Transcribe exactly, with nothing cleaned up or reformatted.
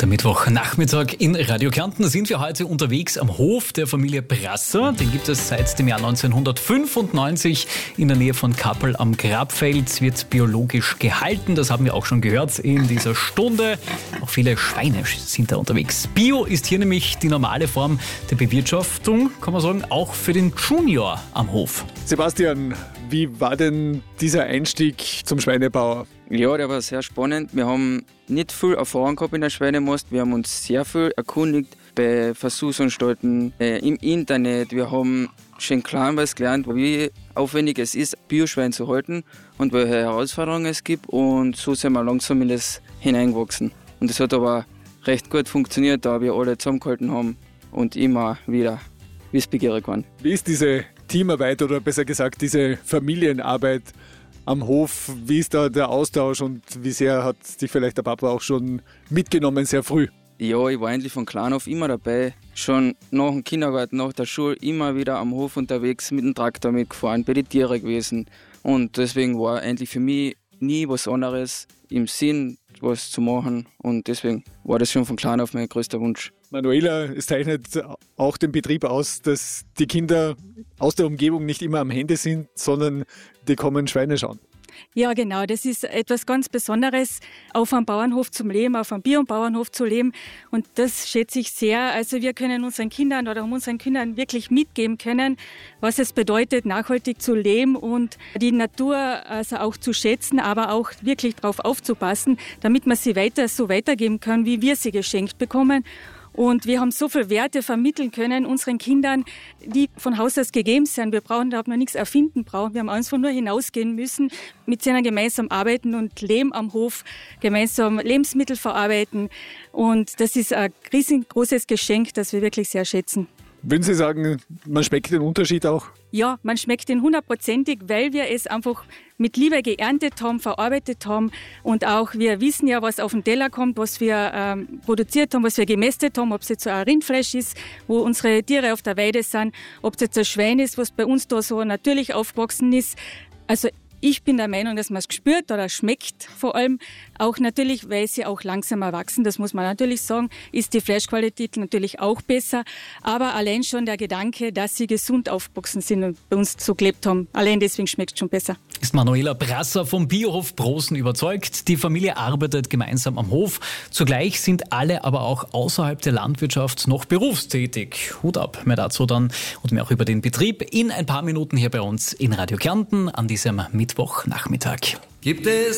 Der Mittwochnachmittag in Radio Kärnten sind wir heute unterwegs am Hof der Familie Brasser. Den gibt es seit dem Jahr neunzehnhundertfünfundneunzig in der Nähe von Kappel am Grabfeld. Wird biologisch gehalten, das haben wir auch schon gehört in dieser Stunde. Auch viele Schweine sind da unterwegs. Bio ist hier nämlich die normale Form der Bewirtschaftung, kann man sagen, auch für den Junior am Hof. Sebastian, wie war denn dieser Einstieg zum Schweinebauer? Ja, der war sehr spannend. Wir haben nicht viel Erfahrung gehabt in der Schweinemast. Wir haben uns sehr viel erkundigt bei Versuchsanstalten, äh, im Internet. Wir haben schon klein was gelernt, wie aufwendig es ist, Bioschwein zu halten und welche Herausforderungen es gibt. Und so sind wir langsam in das hineingewachsen. Und das hat aber recht gut funktioniert, da wir alle zusammengehalten haben und immer wieder wissbegierig waren. Wie ist diese Teamarbeit oder besser gesagt diese Familienarbeit am Hof? Wie ist da der Austausch und wie sehr hat dich vielleicht der Papa auch schon mitgenommen, sehr früh? Ja, ich war eigentlich von klein auf immer dabei. Schon nach dem Kindergarten, nach der Schule immer wieder am Hof unterwegs, mit dem Traktor mitgefahren, bei den Tieren gewesen. Und deswegen war eigentlich für mich nie was anderes im Sinn, was zu machen. Und deswegen war das schon von klein auf mein größter Wunsch. Manuela, es zeichnet auch den Betrieb aus, dass die Kinder aus der Umgebung nicht immer am Handy sind, sondern die kommen Schweine schauen. Ja, genau. Das ist etwas ganz Besonderes, auf einem Bauernhof zu leben, auf einem Bio-Bauernhof zu leben. Und das schätze ich sehr. Also wir können unseren Kindern oder unseren Kindern wirklich mitgeben können, was es bedeutet, nachhaltig zu leben und die Natur also auch zu schätzen, aber auch wirklich darauf aufzupassen, damit man sie weiter so weitergeben kann, wie wir sie geschenkt bekommen. Und wir haben so viele Werte vermitteln können unseren Kindern, die von Haus aus gegeben sind. Wir brauchen da noch nichts erfinden brauchen. Wir haben einfach nur hinausgehen müssen, mit ihnen gemeinsam arbeiten und leben am Hof, gemeinsam Lebensmittel verarbeiten. Und das ist ein riesengroßes Geschenk, das wir wirklich sehr schätzen. Würden Sie sagen, man schmeckt den Unterschied auch? Ja, man schmeckt den hundertprozentig, weil wir es einfach mit Liebe geerntet haben, verarbeitet haben und auch wir wissen ja, was auf den Teller kommt, was wir ähm, produziert haben, was wir gemästet haben, ob es jetzt so ein Rindfleisch ist, wo unsere Tiere auf der Weide sind, ob es jetzt ein Schwein ist, was bei uns da so natürlich aufgewachsen ist. Also ich bin der Meinung, dass man es gespürt oder schmeckt vor allem. Auch natürlich, weil sie auch langsamer wachsen, das muss man natürlich sagen, ist die Fleischqualität natürlich auch besser. Aber allein schon der Gedanke, dass sie gesund aufgewachsen sind und bei uns so gelebt haben, allein deswegen schmeckt es schon besser. Ist Manuela Brasser vom Biohof Brosen überzeugt. Die Familie arbeitet gemeinsam am Hof. Zugleich sind alle aber auch außerhalb der Landwirtschaft noch berufstätig. Hut ab, mehr dazu dann und mehr auch über den Betrieb in ein paar Minuten hier bei uns in Radio Kärnten an diesem Mittwochnachmittag. Gibt es